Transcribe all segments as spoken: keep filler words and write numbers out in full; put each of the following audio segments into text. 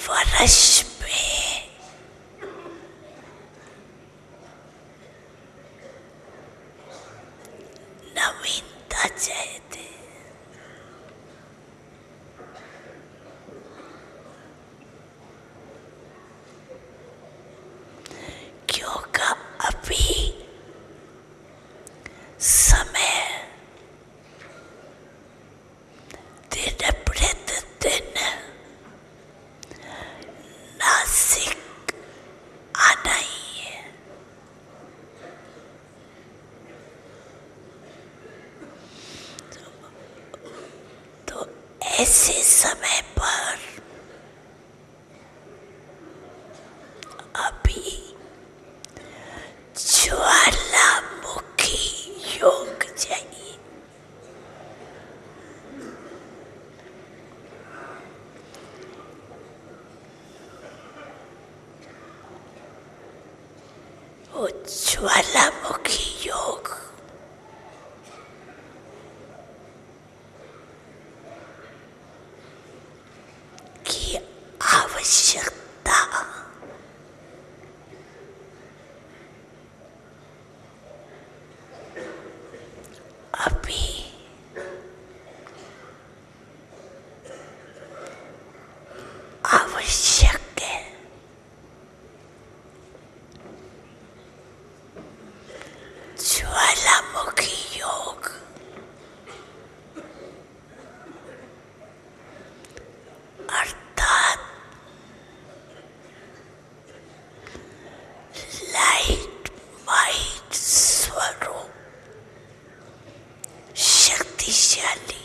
फर्श में नवीनता चाहते, क्योंकि अभी समय दिन प्रतिदिन नासिक आना ही है। तो ऐसे समय पर अभी ज्वालामुखी योग चाहिए। वो ज्वालामुखी योग की आवश्यकता अभी आवश्यक है। ज्वालामुखी योग अर्थात लाइट माइट स्वरूप शक्तिशाली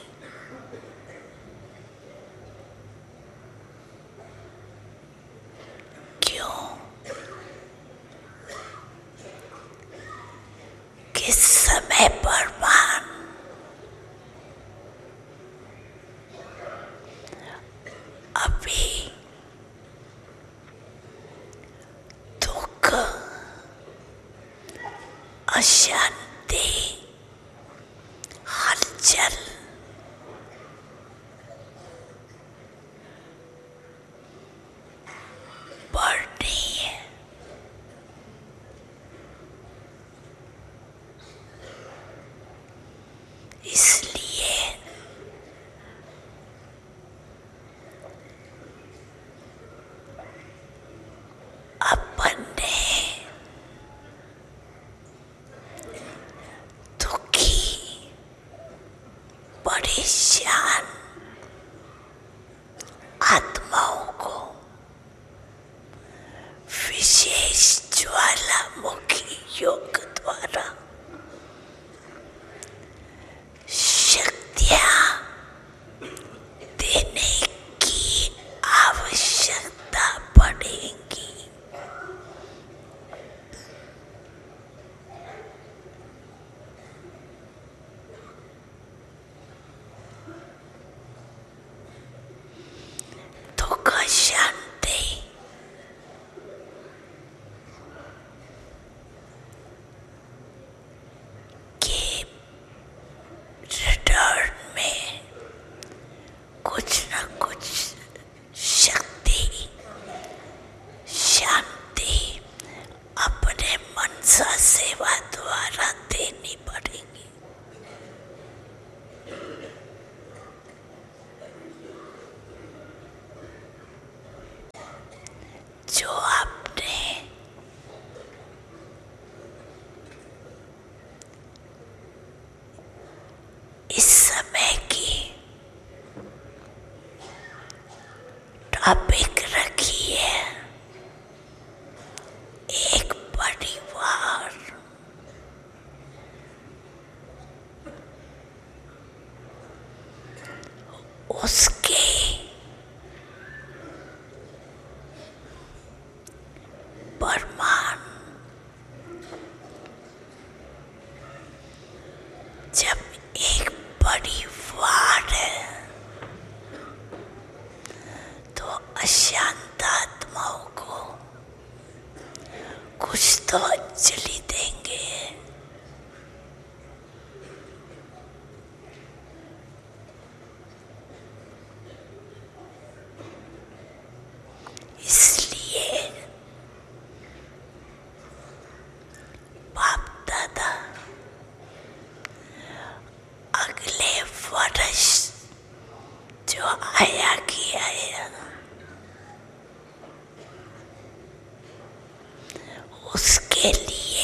क्यों? किस समय पर मान अभी दुख, अशांति, हलचल, बढ़नी है। इसलिए अपन ने दुखी, परेशान आत्माओं को विशेष ज्वालामुखी योग द्वारा शक्तियां देने की आवश्यकता पड़ेगी। दुख, शांति के रिटर्न में कुछ न कुछ शक्ति, शांति अपने मनसा सेवा द्वारा देनी पड़ेगी। जो आपने इस समय की टॉपिक रखी है, एक परिवार, उसके परमान जब एक परिवार है तो अशांत आत्माओं को कुछ तो अंजलि देंगे। उसके लिए